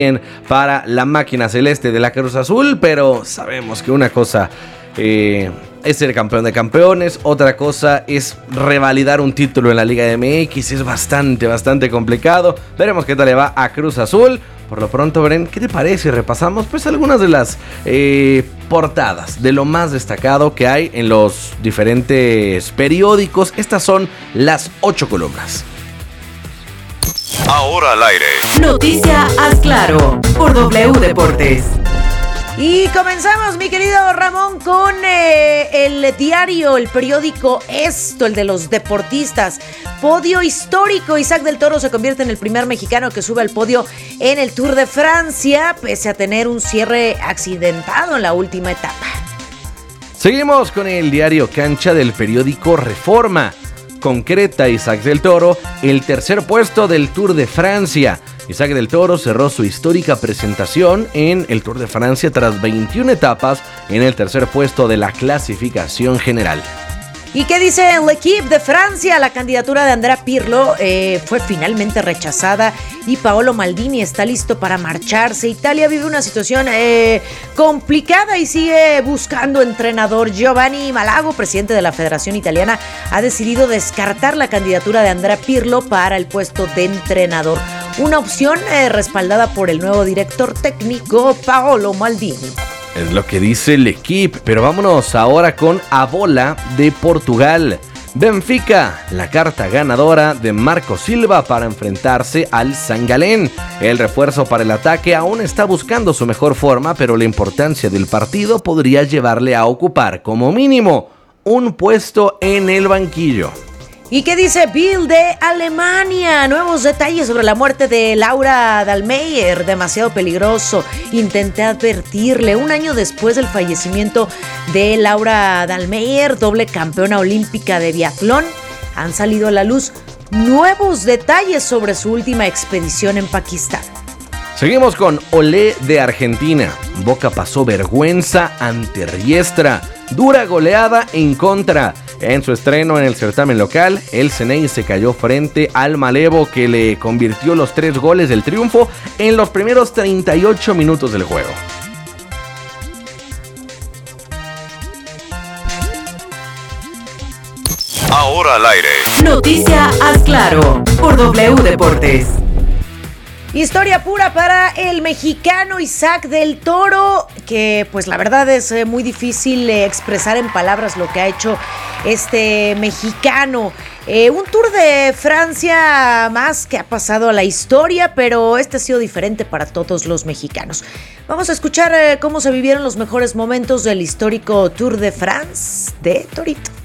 para la máquina celeste de la Cruz Azul, pero sabemos que una cosa es ser campeón de campeones, otra cosa es revalidar un título en la Liga MX, es bastante complicado. Veremos qué tal le va a Cruz Azul. Por lo pronto, Bren, ¿qué te parece? Repasamos pues algunas de las portadas de lo más destacado que hay en los diferentes periódicos. Estas son las 8 columnas. Ahora al aire. Noticia Haz Claro por W Deportes. Y comenzamos, mi querido Ramón, con el diario, el periódico Esto, el de los deportistas. Podio histórico. Isaac del Toro se convierte en el primer mexicano que sube al podio en el Tour de Francia, pese a tener un cierre accidentado en la última etapa. Seguimos con el diario Cancha del periódico Reforma. Concreta Isaac del Toro el tercer puesto del Tour de Francia. Isaac del Toro cerró su histórica presentación en el Tour de Francia tras 21 etapas en el tercer puesto de la clasificación general. ¿Y qué dice L'Équipe de Francia? La candidatura de Andrea Pirlo fue finalmente rechazada y Paolo Maldini está listo para marcharse. Italia vive una situación complicada y sigue buscando entrenador. Giovanni Malago, presidente de la Federación Italiana, ha decidido descartar la candidatura de Andrea Pirlo para el puesto de entrenador. Una opción respaldada por el nuevo director técnico Paolo Maldini. Es lo que dice L'Équipe, pero vámonos ahora con Abola de Portugal. Benfica, la carta ganadora de Marco Silva para enfrentarse al San Galén. El refuerzo para el ataque aún está buscando su mejor forma, pero la importancia del partido podría llevarle a ocupar como mínimo un puesto en el banquillo. ¿Y qué dice Bild de Alemania? Nuevos detalles sobre la muerte de Laura Dahlmeier, demasiado peligroso. Intenté advertirle. Un año después del fallecimiento de Laura Dahlmeier, doble campeona olímpica de biatlón, han salido a la luz nuevos detalles sobre su última expedición en Pakistán. Seguimos con Olé de Argentina. Boca pasó vergüenza ante Riestra. Dura goleada en contra. En su estreno en el certamen local, el Ceney se cayó frente al Malevo, que le convirtió los 3 goles del triunfo en los primeros 38 minutos del juego. Ahora al aire. Noticia Haz Claro por W Deportes. Historia pura para el mexicano Isaac del Toro, que pues la verdad es muy difícil expresar en palabras lo que ha hecho este mexicano. Un Tour de Francia más que ha pasado a la historia, pero este ha sido diferente para todos los mexicanos. Vamos a escuchar cómo se vivieron los mejores momentos del histórico Tour de France de Torito.